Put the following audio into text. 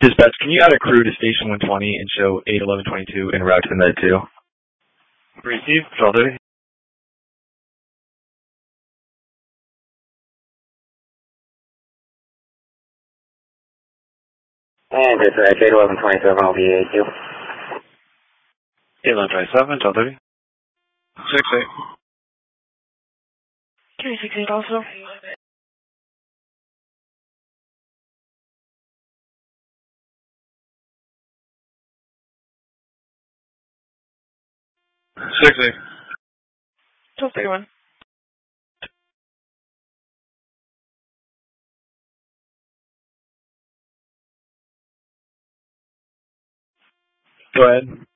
Dispatch, can you add a crew to station 120 and show 81122 en route to Med 2? Receive. 1230. And dispatch, 81127 will be A2. 81127, 1230. 68. 368 also. Six eight. 1231. Go ahead.